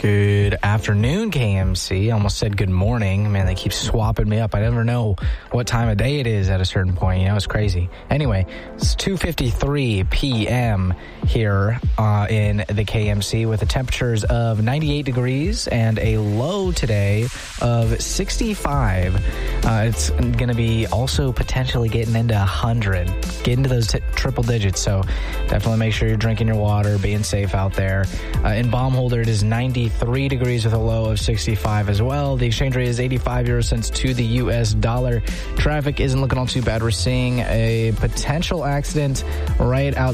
Good afternoon, KMC. Almost said good morning. Man, they keep swapping me up. I never know what time of day it is at a certain point. You know, it's crazy. Anyway, it's 2:53 p.m. here in the KMC with the temperatures of 98 degrees and a low today of 65. It's going to be also potentially getting into 100, getting to those triple digits. So definitely make sure you're drinking your water, being safe out there. In Baumholder, it is 93 degrees with a low of 65 as well. The exchange rate is 85 euro cents to the U.S. dollar. Traffic isn't looking all too bad. We're seeing a potential accident right out